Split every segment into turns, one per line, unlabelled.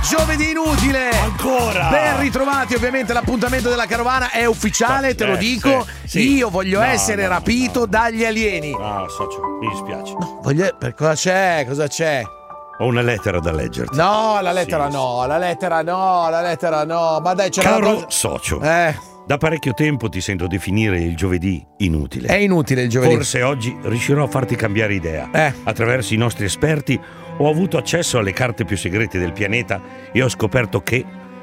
giovedì inutile.
Ancora.
Ben ritrovati, ovviamente l'appuntamento della carovana è ufficiale, te lo dico.
sì.
Io voglio essere rapito dagli alieni.
No, socio, mi dispiace.
No, cosa c'è? Cosa c'è?
Ho una lettera da leggerti.
No, la lettera
Sì,
no, la lettera no. Ma dai, c'era
Caro
una cosa...
socio, da parecchio tempo ti sento definire il giovedì inutile.
È inutile il giovedì.
Forse oggi riuscirò a farti cambiare idea. Attraverso i nostri esperti ho avuto accesso alle carte più segrete del pianeta e ho scoperto che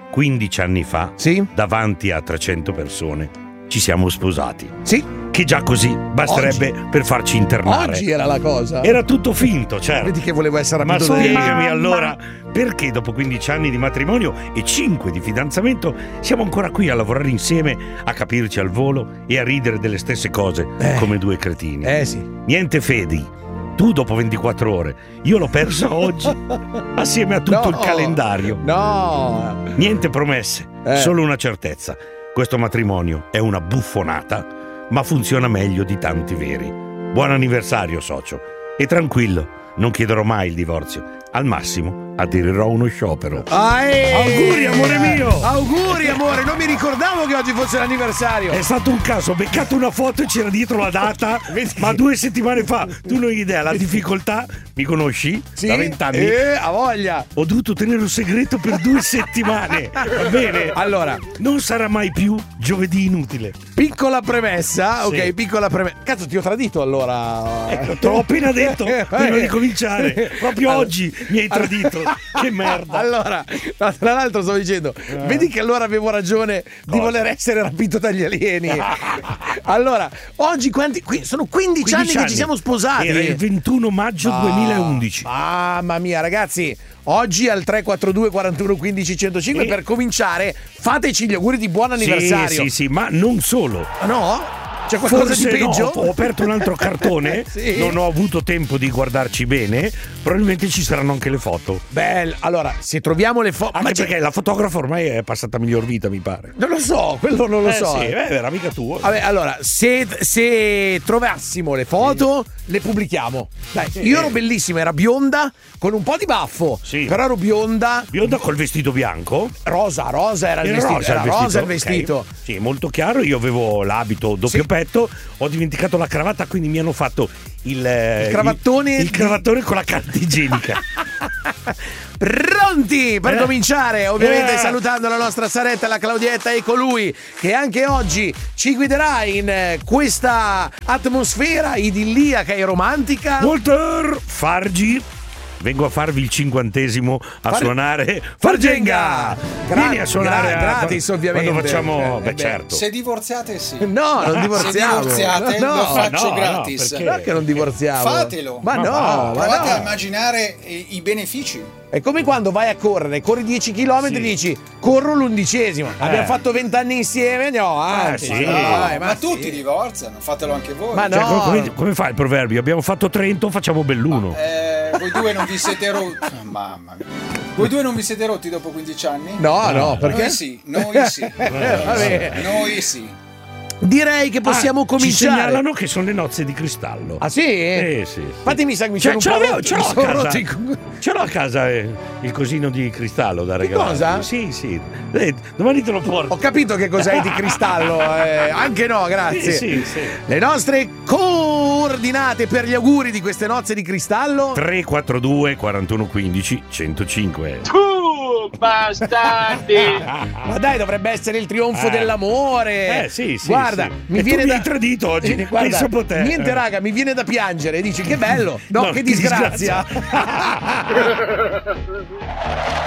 15 anni fa, davanti a 300 persone, ci siamo sposati.
Sì.
Che già così basterebbe per farci internare.
Oggi era la cosa.
Era tutto finto, certo.
Vedi che volevo essere rapito
Ma
da
spiegami allora perché dopo 15 anni di matrimonio e 5 di fidanzamento siamo ancora qui a lavorare insieme, a capirci al volo e a ridere delle stesse cose come due cretini.
Sì.
Niente Fedi, tu dopo 24 ore, io l'ho persa oggi assieme a tutto il calendario.
No.
Niente promesse, solo una certezza. Questo matrimonio è una buffonata, ma funziona meglio di tanti veri. Buon anniversario, socio. E tranquillo, non chiederò mai il divorzio. Al massimo aderirò a uno sciopero. Auguri, amore mio!
Auguri, amore! Non mi ricordavo che oggi fosse l'anniversario.
È stato un caso, ho beccato una foto e c'era dietro la data. Ma 2 settimane fa, tu non hai idea, la difficoltà. Mi conosci?
Sì?
Da 20 anni.
Ha voglia.
Ho dovuto tenere un segreto per 2 settimane. Va bene?
Allora,
non sarà mai più giovedì inutile.
Piccola premessa,
Sì.
ok, piccola premessa. Cazzo, ti ho tradito allora.
Ecco, te l'ho appena detto prima di cominciare. Proprio oggi mi hai tradito. Che merda.
Allora, tra l'altro stavo dicendo, vedi che allora avevo ragione di voler essere rapito dagli alieni. Allora, oggi sono 15 anni che ci siamo sposati.
Era il 21 maggio 2011.
Mamma mia, ragazzi. Oggi al 342 41 15 105 per cominciare fateci gli auguri di buon anniversario.
Sì, ma non solo.
No? C'è qualcosa di peggio?
No, ho aperto un altro cartone.
Sì.
Non ho avuto tempo di guardarci bene. Probabilmente ci saranno anche le foto.
Beh, allora, se troviamo le foto.
Anche perché la fotografa ormai è passata a miglior vita, mi pare.
Non lo so, quello non lo so.
Sì, era mica tuo.
Vabbè, allora, se trovassimo le foto, le pubblichiamo. Dai, io ero bellissima, era bionda, con un po' di baffo.
Sì.
Però ero bionda.
Bionda col vestito bianco?
Rosa era il vestito. Era rosa il vestito.
Okay. Sì, molto chiaro. Io avevo l'abito doppio petto, ho dimenticato la cravatta, quindi mi hanno fatto il cravattone. Il cravattone con la carta igienica.
Pronti per cominciare, ovviamente salutando la nostra Saretta, la Claudietta e colui che anche oggi ci guiderà in questa atmosfera idilliaca e romantica.
Walter Fargi. Vengo a farvi il 50° a suonare Fargenga. Vieni a suonare
gratis, ovviamente.
Quando facciamo, certo.
Se divorziate, sì.
No, non divorziamo.
Se divorziate, lo faccio gratis.
perché?
Perché non divorziamo?
Fatelo.
Ma no,
provate a immaginare i benefici.
È come quando vai a correre, corri 10 km e dici corro l'11°. Abbiamo fatto 20 anni insieme, andiamo avanti.
Sì.
Ma tutti divorziano, fatelo anche voi.
Ma
Cioè,
no.
come fa il proverbio? Abbiamo fatto Trento, facciamo Belluno.
Voi due non vi siete rotti. Mamma mia. Voi due non vi siete rotti dopo 15 anni?
No, perché?
Noi sì.
Vabbè.
Noi sì.
Direi che possiamo
Ci
cominciare.
segnalano che sono le nozze di cristallo.
Ah sì?
Sì.
Fatemi sangue,
Ce l'ho a casa il cosino di cristallo da regalare.
Cosa?
Sì. Domani te lo porto.
Ho capito che cos'hai di cristallo. Anche no, grazie.
Sì.
Le nostre coordinate per gli auguri di queste nozze di cristallo.
342 41 15 105.
Bastardi!
Ma dai, dovrebbe essere il trionfo dell'amore.
Sì.
Guarda, mi viene
tu
da
mi hai tradito oggi.
Guarda,
Pensa a te.
niente raga, mi viene da piangere. Dici che bello. No, che disgrazia.